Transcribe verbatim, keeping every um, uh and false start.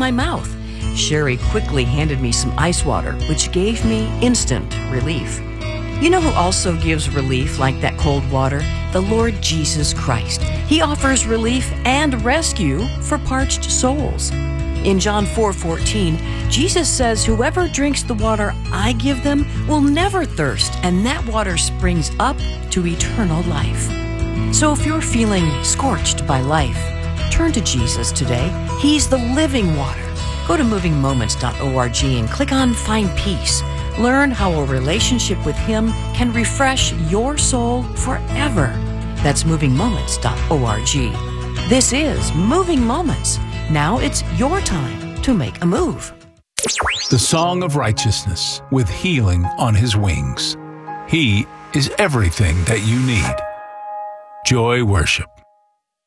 my mouth. Sherry quickly handed me some ice water, which gave me instant relief. You know who also gives relief like that cold water? The Lord Jesus Christ. He offers relief and rescue for parched souls. In John four fourteen, Jesus says, "Whoever drinks the water I give them will never thirst, and that water springs up to eternal life." So if you're feeling scorched by life, turn to Jesus today. He's the living water. Go to moving moments dot org and click on Find Peace. Learn how a relationship with Him can refresh your soul forever. That's moving moments dot org. This is Moving Moments. Now it's your time to make a move. The Song of Righteousness, with healing on His wings. He is everything that you need. Joy Worship.